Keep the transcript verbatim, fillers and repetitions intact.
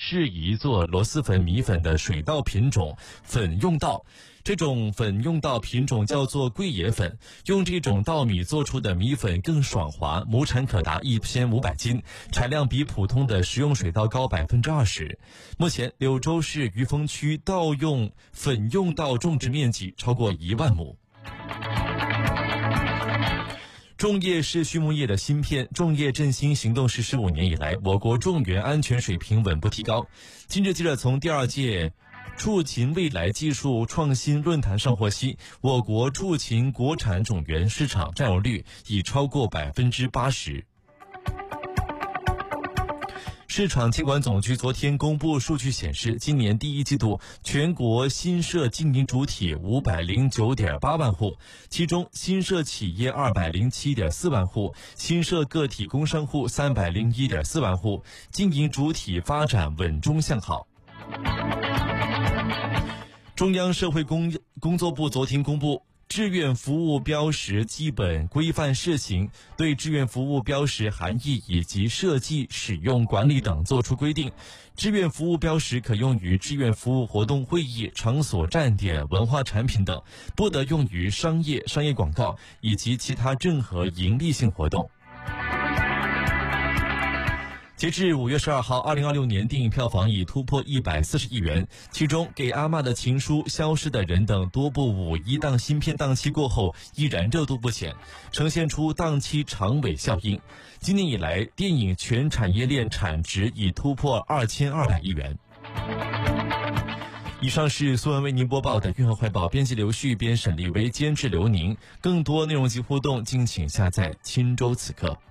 适宜做螺蛳粉米粉的水稻品种粉用稻。这种粉用稻品种叫做桂野粉，用这种稻米做出的米粉更爽滑，亩产可达一千五百斤，产量比普通的食用水稻高百分之二十。目前，柳州市余丰区稻用粉用稻种植面积超过一万亩。种业是畜牧业的芯片，种业振兴行动实施五年以来，我国种源安全水平稳步提高。今日记者从第二届畜禽未来技术创新论坛上获悉，我国畜禽国产种源市场占有率已超过百分之八十。市场监管总局昨天公布数据显示，今年第一季度全国新设经营主体五百零九点八万户，其中新设企业二百零七点四万户，新设个体工商户三百零一点四万户，经营主体发展稳中向好。中央社会工工作部昨天公布志愿服务标识基本规范试行，对志愿服务标识含义以及设计、使用、管理等作出规定。志愿服务标识可用于志愿服务活动、会议、场所、站点、文化产品等，不得用于商业、商业广告以及其他任何盈利性活动。截至五月十二号，二零二六年电影票房已突破一百四十亿元，其中《给阿嬷的情书》、《消失的人》等多部五一档新片档期过后，依然热度不减，呈现出档期长尾效应。今年以来，电影全产业链产值已突破二千二百亿元。以上是苏文为您播报的运河快报，编辑刘旭，编审立威，监制刘宁。更多内容及互动，敬请下载钦州此刻。